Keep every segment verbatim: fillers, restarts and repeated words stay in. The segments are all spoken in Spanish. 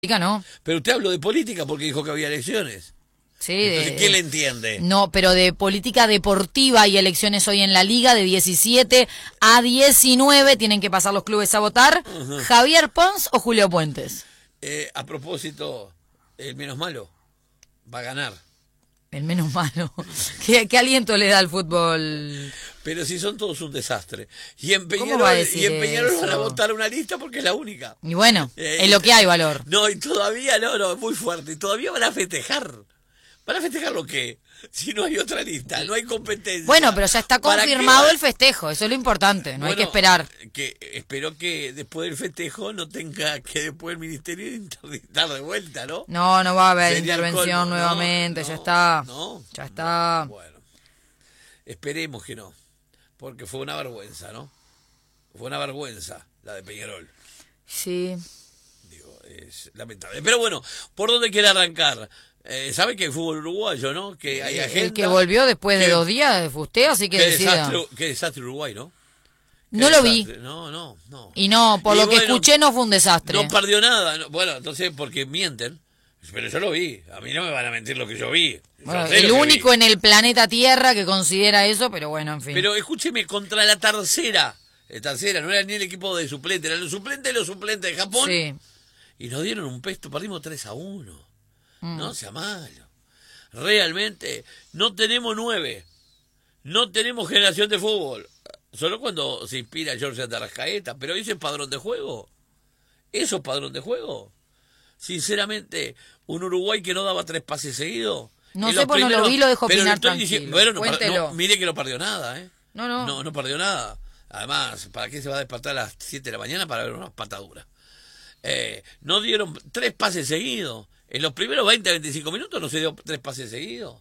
No. Pero usted habló de política porque dijo que había elecciones. Sí, Entonces, de, ¿qué le entiende? No, pero de política deportiva y elecciones hoy en la liga de diecisiete a diecinueve tienen que pasar los clubes a votar. Uh-huh. ¿Javier Pons o Julio Puentes? Eh, a propósito, el menos malo va a ganar. El menos malo. ¿Qué, qué aliento le da al fútbol? Pero si son todos un desastre. Y en Peñarol, y en Peñarol van a votar una lista porque es la única. Y bueno, eh, es lo que hay valor. No, y todavía, no, no, muy fuerte. Y todavía van a festejar. ¿Van a festejar lo qué? Si no hay otra lista, no hay competencia. Bueno, pero ya está confirmado el festejo, eso es lo importante, no bueno, hay que esperar. Que espero que después del festejo no tenga que después el ministerio interditar de vuelta, ¿no? No, no va a haber Sería intervención nuevamente, no, ya no, está. No, ya está. Bueno, esperemos que no, porque fue una vergüenza, ¿no? Fue una vergüenza la de Peñarol. Sí. Digo, es lamentable. Pero bueno, ¿por dónde quiere arrancar? Eh, ¿Sabe que hay fútbol uruguayo, no? Que hay agenda, el que volvió después de que, dos días de fusteo, así que qué decida. Desastre, qué desastre Uruguay, ¿no? Qué no desastre. lo vi. No, no, no. Y no, por y lo bueno, que escuché no fue un desastre. No perdió nada. No, bueno, entonces, porque mienten. Pero yo lo vi. A mí no me van a mentir lo que yo vi. Yo bueno, el único vi. En el planeta Tierra que considera eso, pero bueno, en fin. Pero escúcheme, contra la tercera. La tercera, no era ni el equipo de suplente, eran los suplentes de los suplentes de Japón. Sí. Y nos dieron un pesto, perdimos tres a uno. Mm. No sea malo. Realmente no tenemos nueve, no tenemos generación de fútbol, solo cuando se inspira Jorge Arrascaeta, pero ese es padrón de juego, eso es padrón de juego. Sinceramente, un Uruguay que no daba tres pases seguidos. No sé, pues no lo vi, lo dejo opinar tranquilo. Diciendo, bueno, no, no, mire que no perdió nada, ¿eh? No, no. No, no perdió nada. Además, ¿para qué se va a despertar a las siete de la mañana para ver unas pataduras? Eh, no dieron tres pases seguidos. En los primeros veinte a veinticinco minutos no se dio tres pases seguidos.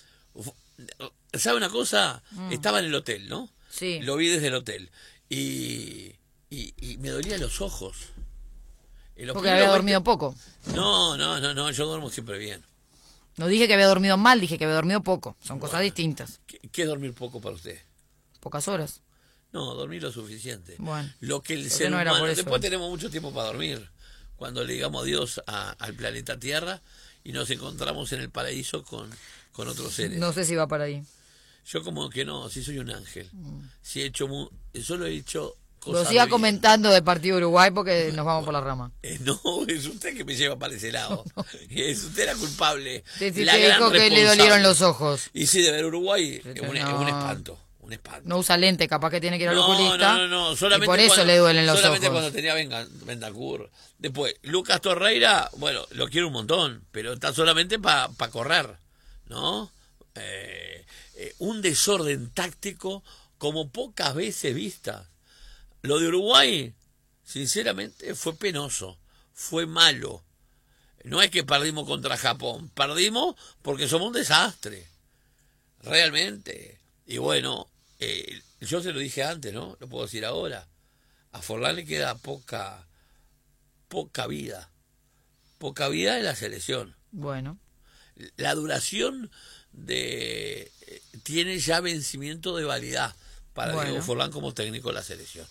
¿Sabe una cosa? Mm. Estaba en el hotel, ¿no? Sí. Lo vi desde el hotel. Y, y, y me dolían los ojos. Porque había dormido veinte... poco. No, no, no, no, yo duermo siempre bien. No dije que había dormido mal, dije que había dormido poco. Son bueno, cosas distintas. ¿Qué, ¿Qué es dormir poco para usted? Pocas horas. No, dormir lo suficiente. Bueno. Lo que el ser no humano... Después eso. Tenemos mucho tiempo para dormir. Cuando le digamos adiós a, al planeta Tierra y nos encontramos en el paraíso con, con otros seres. No sé si va para ahí. Yo como que no, si soy un ángel. Mm. Si he hecho mu solo he hecho cosas. Lo siga comentando del partido Uruguay porque nos vamos bueno, por la rama. Eh, no, es usted que me lleva para ese lado. No, no. Es usted la culpable. Sí, sí, la te dijo que le dolieron los ojos. Y sí, de ver Uruguay es un, no. es un espanto. Un espanto. No usa lente, capaz que tiene que ir al no, oculista. No, no, no, solamente y por eso cuando, le duelen los solamente ojos. Solamente cuando tenía Bentancur. Después, Lucas Torreira, bueno, lo quiero un montón, pero está solamente para pa correr, ¿no? Eh, eh, un desorden táctico como pocas veces vista. Lo de Uruguay, sinceramente, fue penoso, fue malo. No es que perdimos contra Japón, perdimos porque somos un desastre, realmente. Y bueno, eh, yo se lo dije antes, ¿no? Lo puedo decir ahora. A Forlán le queda poca, poca vida, poca vida en la selección. Bueno. La duración de eh, tiene ya vencimiento de validad para bueno. Diego Forlán como técnico de la selección.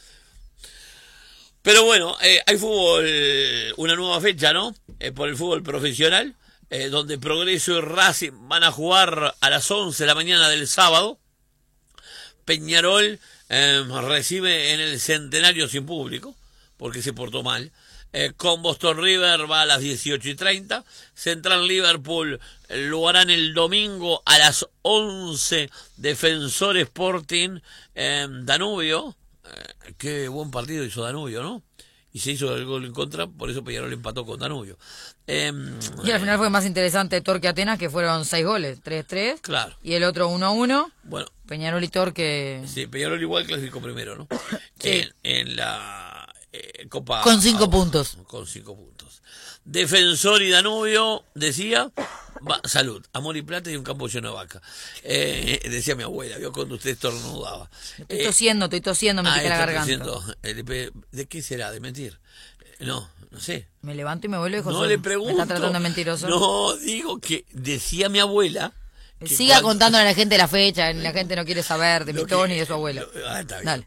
Pero bueno, eh, hay fútbol, una nueva fecha, ¿no? Eh, por el fútbol profesional, eh, donde Progreso y Racing van a jugar a las once de la mañana del sábado. Peñarol eh, recibe en el Centenario sin público, porque se portó mal. Eh, con Boston River va a las dieciocho y treinta. Central Liverpool eh, lo harán el domingo a las once. Defensor Sporting eh, Danubio. Eh, qué buen partido hizo Danubio, ¿no? Y se hizo el gol en contra, por eso Peñarol empató con Danubio. Eh, y al final fue más interesante Torque Atenas, que fueron seis goles, tres tres. Claro. Y el otro uno a uno. Bueno. Peñarol y Torque. Sí, Peñarol igual clasificó primero, ¿no? Sí. En, en la eh, Copa. Con cinco ah, puntos. Con cinco puntos. Defensor y Danubio, decía, va, salud, amor y plata y un campo lleno de vaca. Eh, decía mi abuela, vio cuando usted estornudaba. Estoy eh, tosiendo, estoy tosiendo, me ah, pica la garganta. Tosiendo. ¿De qué será? ¿De mentir? No, no sé. Me levanto y me vuelvo y José. No le pregunto. ¿Me está tratando de mentiroso? No, digo que decía mi abuela Siga cuando... contándole a la gente la fecha, la gente no quiere saber de Lo Pitón que- y de su abuelo. lo- ah, está bien. Dale.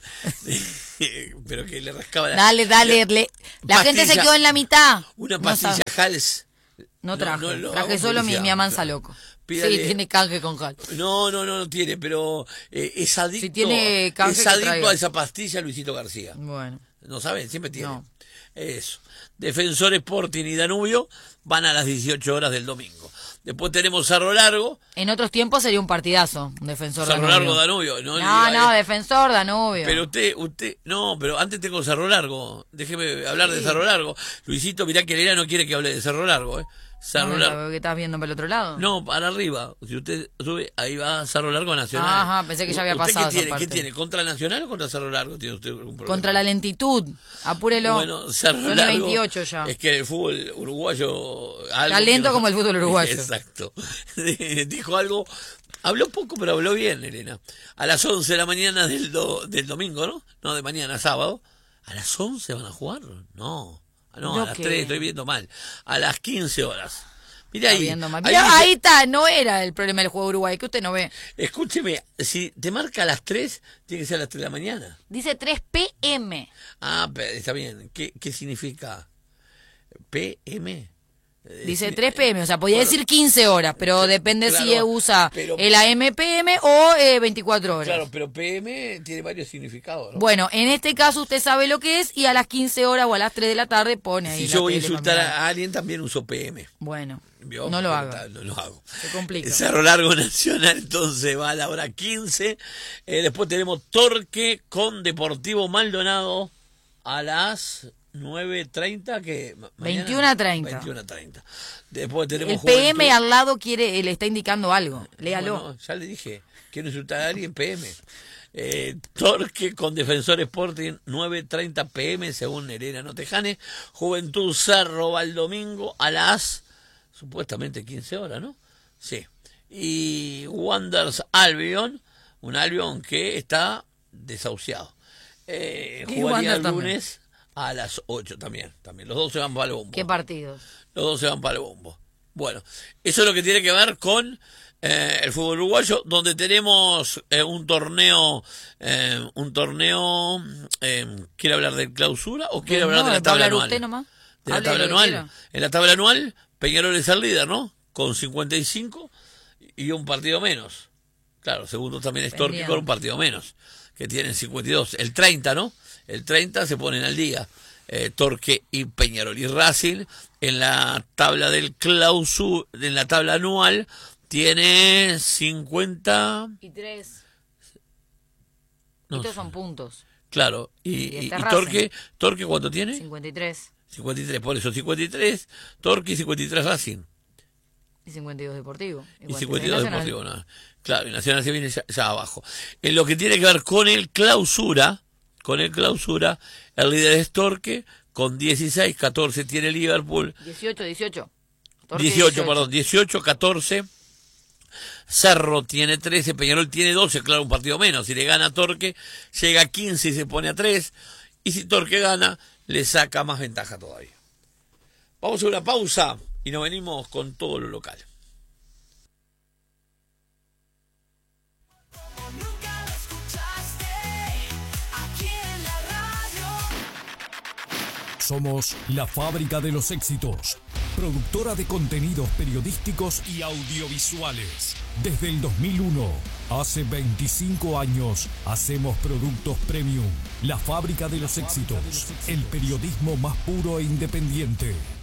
Pero que le rascaba la... Dale, dale, le- la gente se Pastilla- quedó en la mitad. Una No pastilla sabe. Hals. No traje, no lo traje hago solo mi, publicidad, mi amanza claro. loco. Pídale- Sí, tiene canje con Hal. No, no, no, no tiene, pero eh, es adicto, Si tiene canje, es que adicto traiga. a esa pastilla Luisito García. Bueno, ¿No saben? Siempre tiene. No. Eso. Defensor Sporting y Danubio van a las dieciocho horas del domingo. Después tenemos Cerro Largo. en otros tiempos sería un partidazo, un defensor Cerro Danubio. Largo, Danubio. No, No, le- no, defensor Danubio. Pero usted, usted, no, pero antes tengo Cerro Largo. Déjeme hablar de Sí. Cerro Largo. Luisito, mirá que Elena no quiere que hable de Cerro Largo, ¿eh? Cerro No, Largo. ¿qué estás viendo para el otro lado? No, para arriba. Si usted sube, ahí va Cerro Largo Nacional. Ajá, pensé que ya había ¿Usted pasado qué esa tiene? parte. ¿Qué tiene? ¿Contra Nacional o contra Cerro Largo? ¿Tiene usted algún problema? Contra la lentitud, apúrelo. Bueno, Cerro Son Largo veintiocho ya. Es que el fútbol uruguayo... algo Está lento que no- como el fútbol uruguayo. Exacto. Dijo algo... Habló poco, pero habló bien, Elena. A las once de la mañana del, do- del domingo, ¿no? No, de mañana, sábado. ¿A las once van a jugar? No. No, No, a las que- tres, estoy viendo mal. A las quince horas. Mira Está ahí. viendo mal. ahí Mirá, dice- ahí está, no era el problema del juego de Uruguay, que usted no ve. Escúcheme, si te marca a las tres, tiene que ser a las tres de la mañana. Dice tres pe eme. Ah, pero está bien. ¿Qué, qué significa? ¿P M? Dice tres pe eme, o sea, podía Bueno, decir quince horas, pero depende claro, si usa pero- el A M P M o eh, veinticuatro horas. Claro, pero P M tiene varios significados, ¿no? Bueno, en este caso usted sabe lo que es y a las quince horas o a las tres de la tarde pone ahí Si la yo voy a tele insultar para mirar. a alguien, también uso P M. Bueno, ¿Vio? no lo Pero haga. está, No lo hago. Se complica. Cerro Largo Nacional, entonces va a la hora quince. Eh, después tenemos Torque con Deportivo Maldonado a las nueve treinta, que ma- mañana- veintiuno treinta. veintiuno treinta. Después tenemos El pe eme Juventud. al lado quiere, le está indicando algo. Léalo. Bueno, ya le dije, quiero insultar a alguien, P M. Eh, Torque con Defensor Sporting, nueve treinta pe eme, según Elena Notejane. Juventud Cerro va el domingo a las, supuestamente, quince horas, ¿no? Sí. Y Wanderers Albion, un Albion que está desahuciado. Eh, Y jugaría Wander el también. lunes a las ocho también, también. Los dos se van para el bombo. ¿Qué partidos? Los dos se van para el bombo. Bueno, eso es lo que tiene que ver con eh, el fútbol uruguayo, donde tenemos eh, un torneo, eh, un torneo, eh, ¿quiere hablar de clausura o quiere No, hablar de la ¿va a tabla hablar anual? usted nomás? De la Hable tabla lo que anual. quiera. En la tabla anual, Peñarol es el líder, ¿no? Con cincuenta y cinco y un partido menos. Claro, segundo también es Torque Pendiente. con un partido menos, que tienen cincuenta y dos. El treinta, ¿no? El treinta se ponen al día. Eh, Torque y Peñarol. Y Racing en la tabla del clausura, en la tabla anual, tiene cincuenta. Y tres. No Estos sé. son puntos. Claro. Y, Y y, este y Racing. Torque, ¿Torque cuánto tiene? cincuenta y tres. cincuenta y tres, por eso cincuenta y tres, Torque y cincuenta y tres Racing. Y cincuenta y dos Deportivo. Y cincuenta y dos Nacional. Deportivo, no. Claro, y Nacional se viene ya, ya abajo. En lo que tiene que ver con el clausura, con el clausura, el líder es Torque, con dieciséis, catorce tiene Liverpool, dieciocho, dieciocho. Torque dieciocho, perdón, dieciocho, catorce, Cerro tiene trece, Peñarol tiene doce, claro, un partido menos. Si le gana a Torque, llega a quince y se pone a tres. Y si Torque gana, le saca más ventaja todavía. Vamos a una pausa y nos venimos con todo lo local. Nunca lo escuchaste aquí en la radio. Somos la fábrica de los éxitos, productora de contenidos periodísticos y audiovisuales. Desde el dos mil uno, hace veinticinco años, hacemos productos premium. La fábrica de los éxitos, el periodismo más puro e independiente.